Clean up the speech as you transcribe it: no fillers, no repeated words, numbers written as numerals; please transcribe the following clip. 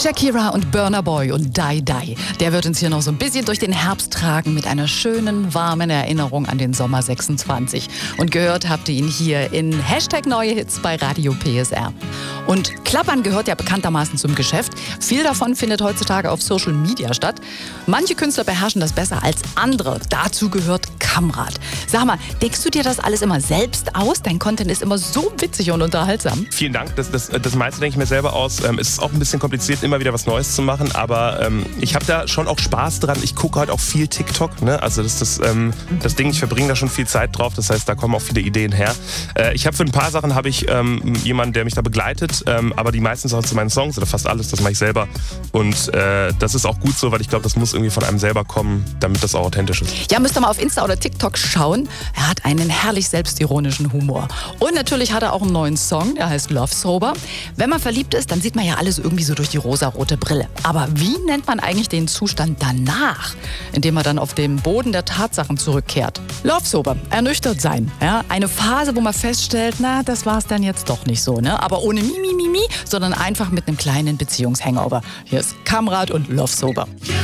Shakira und Burna Boy und Die Die. Der wird uns hier noch so ein bisschen durch den Herbst tragen mit einer schönen, warmen Erinnerung an den Sommer 26. Und gehört habt ihr ihn hier in Hashtag Neue Hits bei Radio PSR. Und Klappern gehört ja bekanntermaßen zum Geschäft. Viel davon findet heutzutage auf Social Media statt. Manche Künstler beherrschen das besser als andere. Dazu gehört Kamrat. Sag mal, denkst du dir das alles immer selbst aus? Dein Content ist immer so witzig und unterhaltsam. Vielen Dank. Das meiste denke ich mir selber aus. Es ist auch ein bisschen kompliziert, immer wieder was Neues zu machen, aber ich habe da schon auch Spaß dran. Ich gucke halt auch viel TikTok, ne? Also das Ding, ich verbringe da schon viel Zeit drauf, das heißt, da kommen auch viele Ideen her. Ich habe für ein paar Sachen jemanden, der mich da begleitet, aber die meisten Sachen zu meinen Songs oder fast alles, das mache ich selber und das ist auch gut so, weil ich glaube, das muss irgendwie von einem selber kommen, damit das auch authentisch ist. Ja, müsst ihr mal auf Insta oder TikTok schauen. Er hat einen herrlich selbstironischen Humor. Und natürlich hat er auch einen neuen Song, der heißt Love Sober. Wenn man verliebt ist, dann sieht man ja alles irgendwie so durch die rosarote Brille. Aber wie nennt man eigentlich den Zustand danach, indem man dann auf den Boden der Tatsachen zurückkehrt? Love Sober, ernüchtert sein. Ja? Eine Phase, wo man feststellt, na, das war's dann jetzt doch nicht so. Ne? Aber ohne Mimimi, sondern einfach mit einem kleinen Beziehungshangover. Hier ist Kamrat und Love Sober.